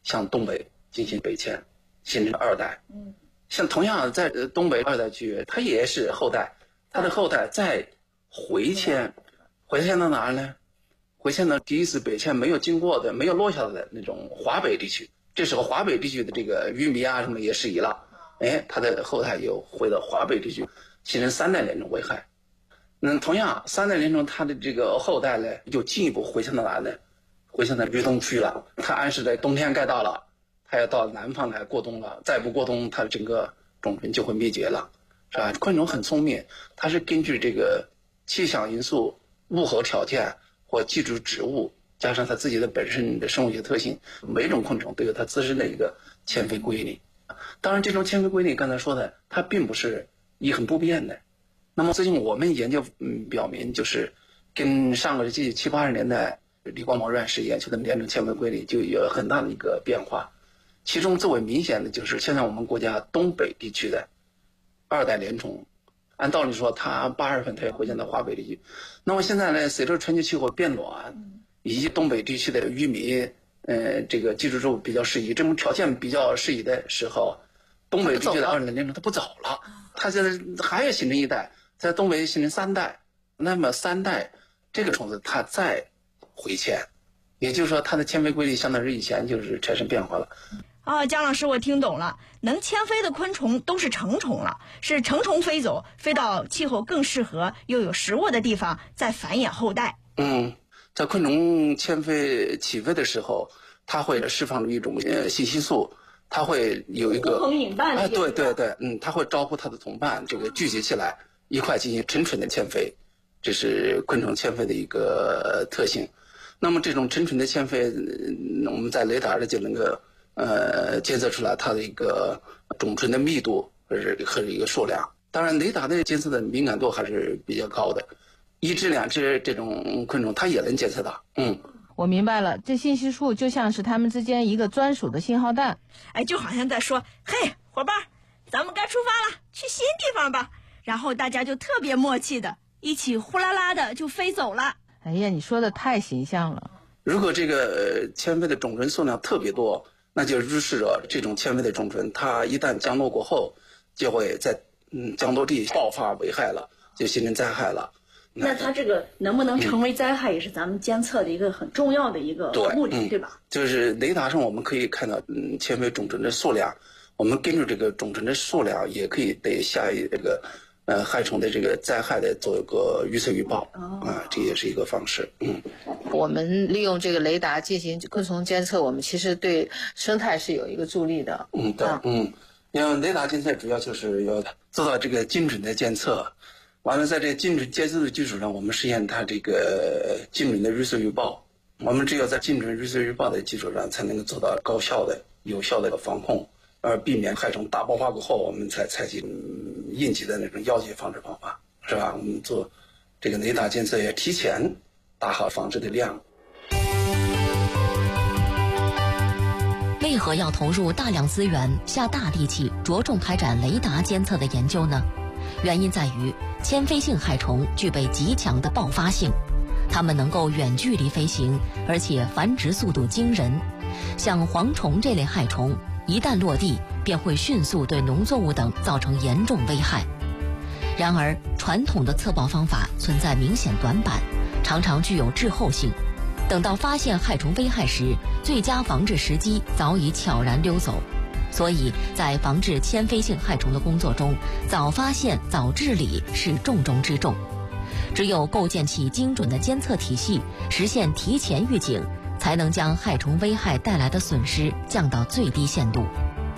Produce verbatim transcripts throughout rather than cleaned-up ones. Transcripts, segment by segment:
向东北进行北迁，形成二代。嗯，像同样在东北二代区，它也是后代，它的后代再回迁，回迁到哪儿呢？回迁到第一次北迁没有经过的、没有落下的那种华北地区。这时候华北地区的这个玉米啊什么也适宜了，哎，它的后代又回到华北地区，形成三代连种危害。那同样，三代连种它的这个后代呢，又进一步回迁到哪呢？回迁到豫东区了。它按时在冬天该到了，它要到南方来过冬了，再不过冬，它的整个种群就会灭绝了，是吧？昆虫很聪明，它是根据这个气象因素、物候条件或寄主植物，加上它自己的本身的生物学特性，每种昆虫都有它自身的一个迁飞规律。当然，这种迁飞规律刚才说的，它并不是一成不变的。那么最近我们研究嗯表明，就是跟上个世纪七八十年代李光毛院士研究的连种迁飞规律就有很大的一个变化。其中最为明显的就是现在我们国家东北地区的二代连虫，按道理说它八月份它也回迁到华北地区。那么现在呢，随着全球气候变暖，以及东北地区的玉米呃这个寄主植物比较适宜，这种条件比较适宜的时候，东北地区的二代连虫它不走了，它现在还要形成一代，在东北形成三代，那么三代这个虫子它再回迁，也就是说它的迁飞规律相当于以前就是产生变化了。 哦，姜老师，我听懂了，能迁飞的昆虫都是成虫了，是成虫飞走，飞到气候更适合又有食物的地方，再繁衍后代。 嗯，在昆虫迁飞起飞的时候，它会释放出一种呃信息素，它会有一个呼朋引伴的、 哎，对对对，嗯，它会招呼它的同伴，这个聚集起来一块进行成群的迁飞，这是昆虫迁飞的一个特性。那么这种成群的迁飞，我们在雷达里就能够呃监测出来它的一个种群的密度和和一个数量。当然，雷达的监测的敏感度还是比较高的，一只两只这种昆虫它也能监测到。嗯， 我明白了，这信息素就像是它们之间一个专属的信号弹。 哎，就好像在说，嘿，伙伴，咱们该出发了，去新地方吧。然后大家就特别默契的一起呼啦啦的就飞走了。 哎呀，你说的太形象了。 如果这个迁飞的种群数量特别多，那就预示着这种迁飞的种群，它一旦降落过后，就会在嗯降落地爆发危害了，就形成灾害了。 那它这个能不能成为灾害，也是咱们监测的一个很重要的一个目的， 对,、嗯、对吧？ 就是雷达上我们可以看到，嗯，迁飞种群的数量，我们根据这个种群的数量，也可以对下一这个呃害虫的这个灾害的做一个预测预报。哦、啊，这也是一个方式。嗯， 我们利用这个雷达进行昆虫监测，我们其实对生态是有一个助力的。 嗯，对，啊、嗯，因为雷达监测主要就是要做到这个精准的监测。完了，在这精准监测的基础上，我们实现它这个精准的预测预报。我们只有在精准预测预报的基础上，才能够做到高效的、有效的防控，而避免害虫大爆发过后，我们才采取应急的那种药剂防治方法，是吧？我们做这个雷达监测也提前打好防治的量。 为何要投入大量资源、下大力气，着重开展雷达监测的研究呢？原因在于迁飞性害虫具备极强的爆发性，它们能够远距离飞行，而且繁殖速度惊人。像蝗虫这类害虫，一旦落地，便会迅速对农作物等造成严重危害。然而，传统的测报方法存在明显短板，常常具有滞后性。等到发现害虫危害时，最佳防治时机早已悄然溜走。所以在防治迁飞性害虫的工作中，早发现早治理是重中之重。只有构建起精准的监测体系，实现提前预警，才能将害虫危害带来的损失降到最低限度。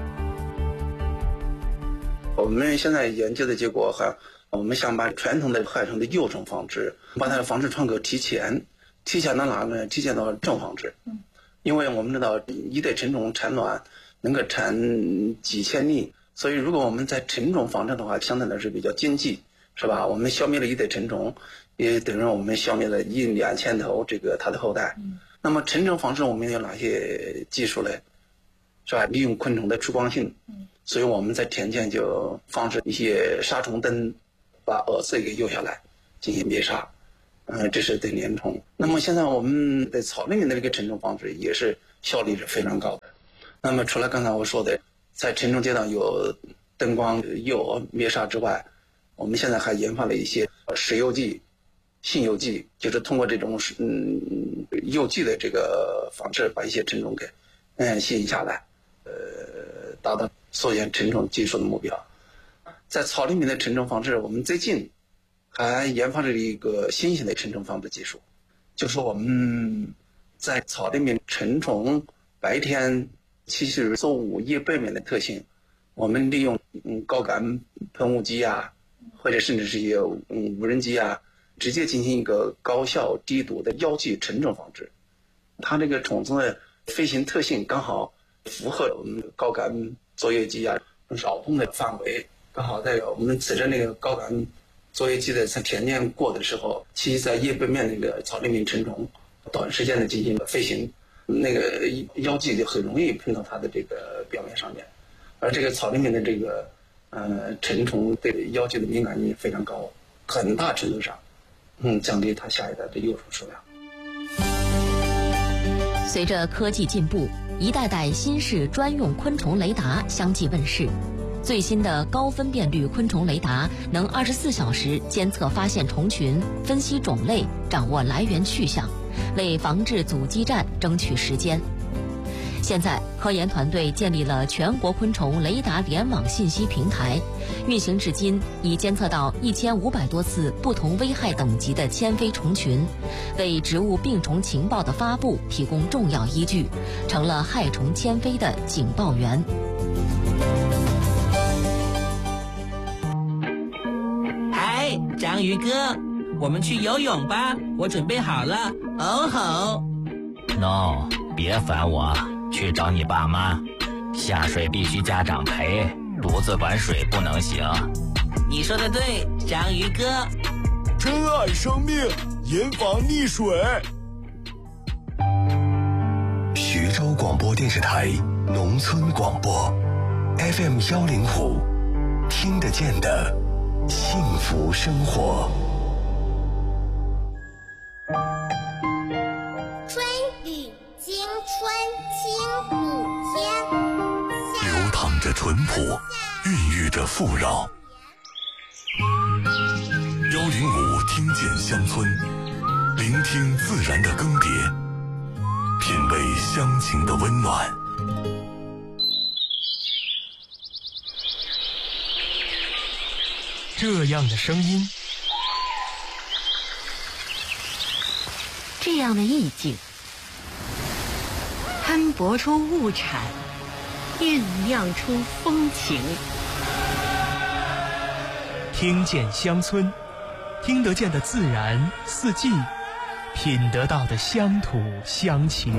我们现在研究的结果还，我们想把传统的害虫的幼虫防治，把它的防治窗口提前，提前到哪呢？提前到正防治。嗯，因为我们知道一代成虫产卵能够产几千粒，所以如果我们在成虫防治的话，相对来说比较经济，是吧？我们消灭了一代成虫，也等于我们消灭了一两千头这个它的后代。嗯、那么成虫防治我们有哪些技术呢？是吧？利用昆虫的出光性，嗯、所以我们在田间就放置一些杀虫灯，把蛾子给诱下来进行灭杀。嗯、呃，这是对连虫。那么现在我们在草里面的这个成虫防治也是效率是非常高的。 那么除了刚才我说的在成虫阶段有灯光诱灭杀之外，我们现在还研发了一些实诱剂、性诱剂，就是通过这种嗯诱剂的这个方式，把一些成虫给嗯吸引下来，呃，达到缩减成虫技术的目标。在草里面的成虫防治，我们最近还研发了一个新型的成虫防治技术，就是我们在草里面成虫白天其实做午夜背面的特性，我们利用嗯高感喷雾机啊，或者甚至是一些嗯无人机啊，直接进行一个高效低毒的药剂成虫防治。它这个虫子的飞行特性刚好符合我们高感作业机啊扰动的范围，刚好在我们此时那个高感作业机的在田间过的时候，其实在叶背面那个草里面成虫短时间的进行飞行，那个药剂就很容易喷到它的这个表面上面，而这个草里面的这个呃成虫对药剂的敏感性非常高，很大程度上嗯降低它下一代的幼虫数量。 随着科技进步，一代代新式专用昆虫雷达相继问世。最新的高分辨率昆虫雷达能二十四小时监测发现虫群，分析种类，掌握来源去向，为防治阻击战争取时间。现在，科研团队建立了全国昆虫雷达联网信息平台，运行至今已监测到一千五百多次不同危害等级的迁飞虫群，为植物病虫情报的发布提供重要依据，成了害虫迁飞的警报源。 嗨，章鱼哥，我们去游泳吧，我准备好了。哦吼 No， 别烦我，去找你爸妈。下水必须家长陪，独自玩水不能行。 你说的对，章鱼哥。 珍爱生命，严防溺水。 徐州广播电视台农村广播 F M 幺零五，听得见的幸福生活。 春雨惊春清谷天， 流淌着淳朴，孕育着富饶。幺零五听见乡村，聆听自然的更迭，品味乡情的温暖。 这样的声音， 这样的意境，摊薄出物产，酝酿出风情。 听见乡村，听得见的自然四季，品得到的乡土乡情。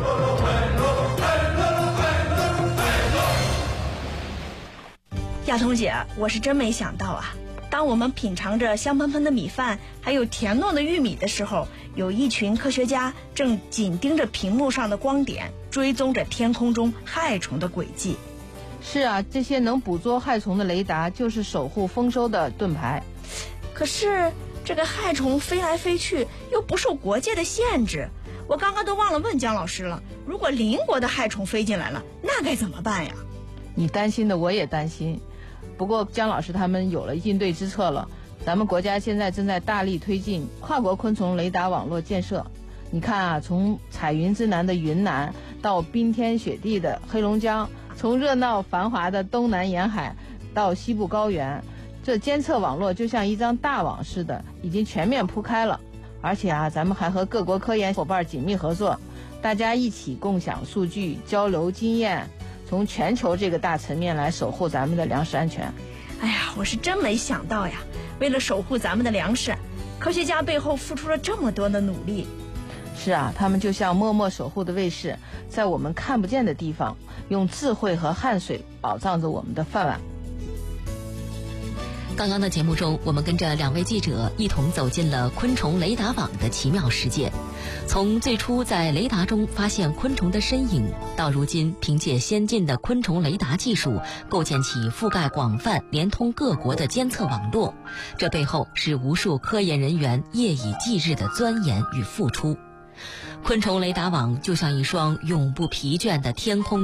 亚彤姐，我是真没想到啊，当我们品尝着香喷喷的米饭还有甜糯的玉米的时候，有一群科学家正紧盯着屏幕上的光点，追踪着天空中害虫的轨迹。 是啊，这些能捕捉害虫的雷达就是守护丰收的盾牌。 可是这个害虫飞来飞去又不受国界的限制，我刚刚都忘了问姜老师了，如果邻国的害虫飞进来了，那该怎么办呀？ 你担心的我也担心，不过姜老师他们有了应对之策了。咱们国家现在正在大力推进跨国昆虫雷达网络建设。你看啊，从彩云之南的云南到冰天雪地的黑龙江，从热闹繁华的东南沿海到西部高原，这监测网络就像一张大网似的，已经全面铺开了。而且啊，咱们还和各国科研伙伴紧密合作，大家一起共享数据，交流经验，从全球这个大层面来守护咱们的粮食安全。 哎呀，我是真没想到呀，为了守护咱们的粮食，科学家背后付出了这么多的努力。 是啊，他们就像默默守护的卫士，在我们看不见的地方，用智慧和汗水保障着我们的饭碗。 刚刚的节目中，我们跟着两位记者一同走进了昆虫雷达网的奇妙世界。从最初在雷达中发现昆虫的身影，到如今凭借先进的昆虫雷达技术构建起覆盖广泛、连通各国的监测网络，这背后是无数科研人员夜以继日的钻研与付出。昆虫雷达网就像一双永不疲倦的天空